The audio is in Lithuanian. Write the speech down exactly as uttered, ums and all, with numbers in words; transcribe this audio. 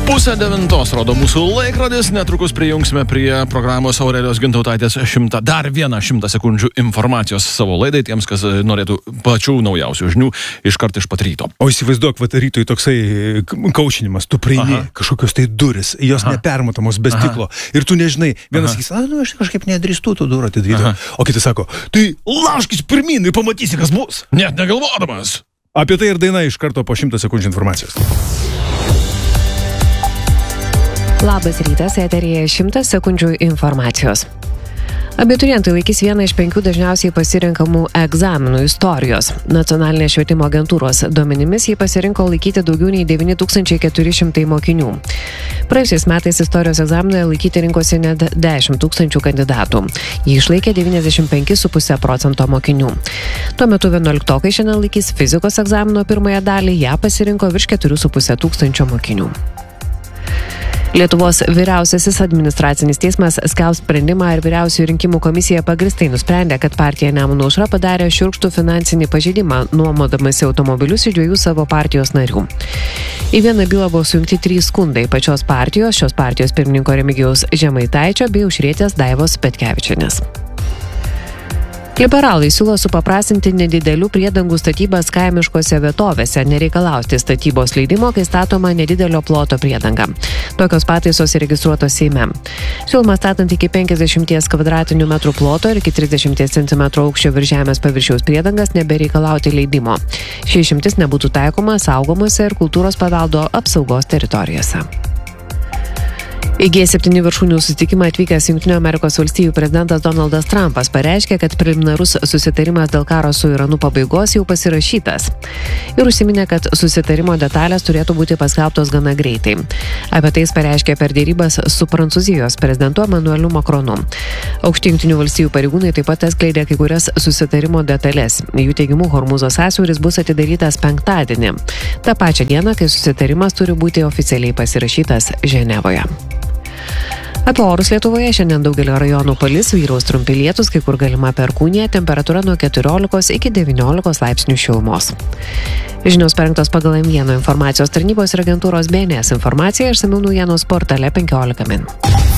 Pusę devintos rodo mūsų laikrodis, netrukus prijungsime prie programos Aurelijos Gintautaitės šimtą, dar vieną šimtą sekundžių informacijos savo laidai, tiems, kas norėtų pačių naujausių žinių iškart iš pat ryto. O įsivaizduok, va, rytoj toksai kaučinimas, tu praeini kažkokios tai duris, jos Aha. nepermatamos be stiklo Aha. ir tu nežinai, vienas sakys, a, nu aš kažkaip nedrįstu tų durų atidaryti, o kitas sako, tai laužkis pirmin ir pamatysi, kas bus. Net negalvodamas. Apie tai ir daina iš karto po šimtą sekundžių informacijos. Labas rytas, eteryje šimtas sekundžių informacijos. Abiturientai laikys vieną iš penkių dažniausiai pasirinkamų egzaminų istorijos. Nacionalinės švietimo agentūros duomenimis jį pasirinko laikyti daugiau nei devyni tūkstančiai keturi šimtai mokinių. Praėjusiais metais istorijos egzaminą laikyti rinkosi net dešimt tūkstančių kandidatų. Jį išlaikė devyniasdešimt penki su puse procento mokinių. Tuo metu vienuoliktokai šiandien laikys fizikos egzamino pirmąją dalį, ją pasirinko virš keturių su puse tūkstančio mokinių. Lietuvos vyriausiasis administracinis teismas skelbs sprendimą ir vyriausiųjų rinkimų komisija pagristai nusprendė, kad partija Nemuno aušra padarė šiurkštų finansinį pažeidimą, nuomodamasi automobilius iš dviejų savo partijos narių. Į vieną bylą buvo sujungti trys skundai pačios partijos, šios partijos pirmininko Remigijaus Žemaitaičio bei Aušrietės Daivos Petkevičienės. Liberalai siūlo supaprastinti nedidelių priedangų statybas kaimiškose vietovėse, nereikalauti statybos leidimo, kai statoma nedidelio ploto priedanga. Tokios pataisos įregistruotos Seime. Siūloma statant iki penkiasdešimties kvadratinių metrų ploto ir iki trisdešimties centimetrų aukščio virš žemės paviršiaus priedangas nebereikalauti leidimo. Ši išimtis nebūtų taikoma saugomose ir kultūros paveldo apsaugos teritorijose. Į G septyni viršūnių susitikimą atvykęs Jungtinių Amerikos valstijų prezidentas Donaldas Trumpas pareiškė, kad preliminarus susitarimas dėl karo su Iranu pabaigos jau pasirašytas. Ir užsiminė, kad susitarimo detalės turėtų būti paskelbtos gana greitai. Apie tai jis pareiškė per dėrybas su Prancūzijos prezidentu Emmanueliu Macronu. Aukšti Jungtinių valstijų pareigūnai taip pat atskleidė kai kurias susitarimo detalės. Jų teigimu, Hormūzo sąsiauris bus atidarytas penktadienį. Ta pačia diena, kai susitarimas turi būti oficialiai pasirašytas Ženevoje. Apie orus Lietuvoje šiandien daugelio rajonų palis, vyraus trumpi lietūs, kai kur galima perkūnija, temperatūra nuo keturiolikos iki devyniolikos laipsnių šilumos. Žinios parengtos pagal M vieną informacijos tarnybos ir agentūros B N S informaciją, išsamiau naujienos portale penkiolika min.